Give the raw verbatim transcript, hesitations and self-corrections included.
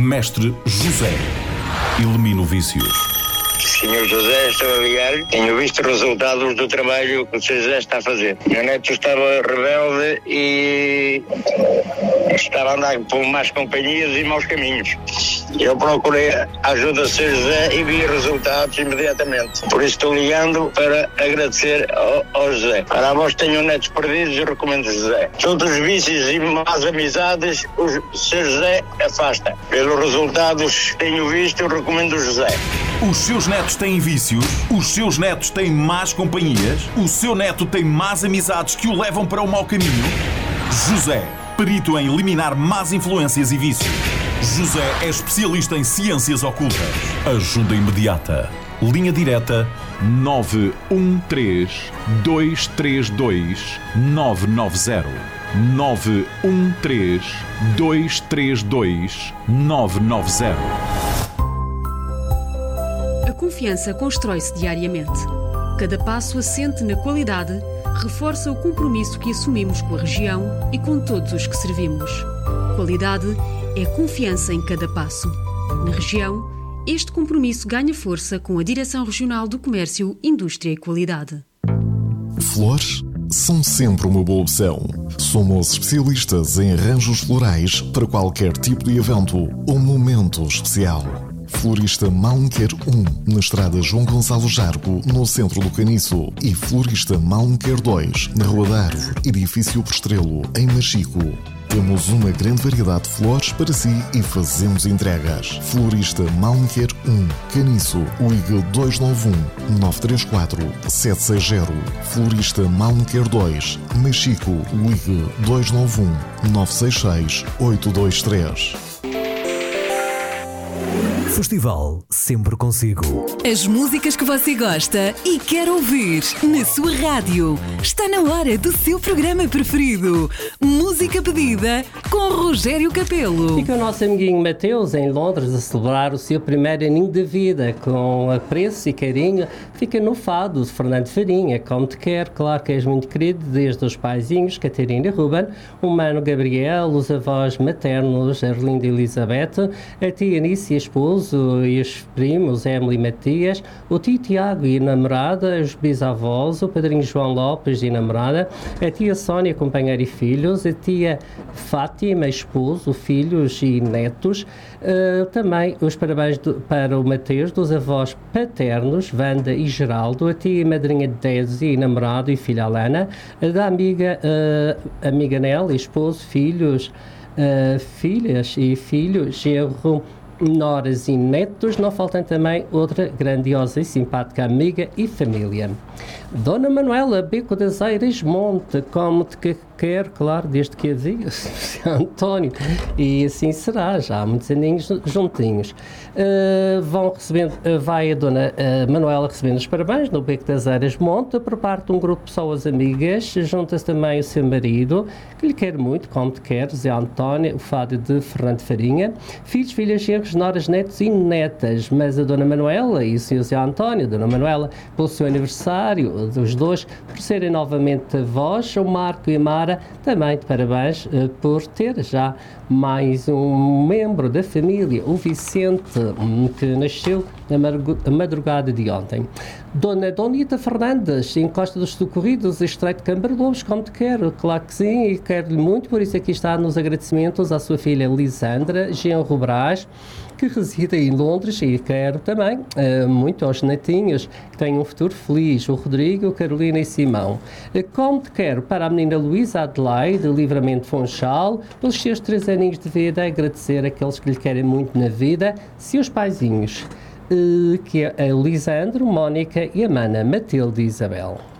Mestre José. Elimina o vício. senhor José, estou a ligar. Tenho visto resultados do trabalho que o senhor José está a fazer. Meu neto estava rebelde e estava a andar por más companhias e maus caminhos. Eu procurei a ajuda do senhor José e vi resultados imediatamente. Por isso estou ligando para agradecer ao, ao José. Para vós que tenham netos perdidos, eu recomendo o José. Todos os vícios e más amizades, o senhor José afasta. Pelos resultados que tenho visto, eu recomendo o José. Os seus netos têm vícios? Os seus netos têm más companhias? O seu neto tem más amizades que o levam para o mau caminho? José, perito em eliminar más influências e vícios. José é especialista em ciências ocultas. Ajuda imediata. Linha direta nove um três, dois três dois, nove nove zero. nove um três, dois três dois, nove nove zero. A confiança constrói-se diariamente. Cada passo assente na qualidade reforça o compromisso que assumimos com a região e com todos os que servimos. Qualidade é confiança em cada passo. Na região, este compromisso ganha força com a Direção Regional do Comércio, Indústria e Qualidade. Flores são sempre uma boa opção. Somos especialistas em arranjos florais para qualquer tipo de evento ou momento especial. Florista Malmquer um, na estrada João Gonçalo Jargo, no centro do Caniço. E Florista Malmquer dois, na Rua da Árvore, edifício Prestrelo, em Machico. Temos uma grande variedade de flores para si e fazemos entregas. Florista Malmquer um, Caniço, ligue dois nove um, nove três quatro, sete seis zero. Florista Malmquer dois, Machico, ligue dois nove um, nove seis seis, oito dois três. Festival sempre consigo. As músicas que você gosta e quer ouvir na sua rádio. Está na hora do seu programa preferido. Música pedida com Rogério Capelo. Fica o nosso amiguinho Mateus em Londres a celebrar o seu primeiro aninho de vida com apreço e carinho. Fica no fado de Fernando Farinha, como te quer. Claro que és muito querido, desde os paizinhos Catarina e Ruben, o mano Gabriel, os avós maternos Arlinda e Elizabeth, a tia Anice e a esposo e os primos Emily e Matias, o tio Tiago e a namorada, os bisavós, o padrinho João Lopes e a namorada, a tia Sónia, companheira e filhos, a tia Fátima, esposo, filhos e netos, uh, também os parabéns do, para o Mateus, dos avós paternos, Wanda e Geraldo, a tia e madrinha Desi e namorado e filha Alana, da amiga, uh, amiga Nel, esposo, filhos, uh, filhas e filhos, genro, noras e netos, não faltam também outra grandiosa e simpática amiga e família. Dona Manuela Beco das Eiras Monte, como te quer, claro, desde que havia António, e assim será, já há muitos aninhos juntinhos. Uh, vão recebendo, uh, vai a Dona uh, Manuela recebendo os parabéns no Beco das Eiras Monte, por parte de um grupo de pessoas amigas, junta-se também o seu marido, que lhe quer muito, como te quer, Zé António, o fado de Fernando Farinha, filhos, filhas, genros, noras, netos e netas, mas a Dona Manuela e o seu Zé António, a Dona Manuela, pelo seu aniversário, dos dois, por serem novamente avós, o Marco e a Mara, também de parabéns uh, por ter já mais um membro da família, o Vicente, um, que nasceu na madrugada de ontem. Dona Donita Fernandes, em Costa dos Socorridos, Estreito de Câmara Lobos, como te quero, claro que sim, e quero-lhe muito, por isso aqui está nos agradecimentos à sua filha Lisandra Genro Brás, que reside em Londres, e quero também uh, muito aos netinhos que tenham um futuro feliz, o Rodrigo, Carolina e Simão. Uh, como te quero para a menina Luísa Adelaide, de Livramento Funchal, pelos seus três aninhos de vida, agradecer aqueles que lhe querem muito na vida, seus paizinhos, uh, que é a Lisandro, Mónica e a mana Matilde e Isabel.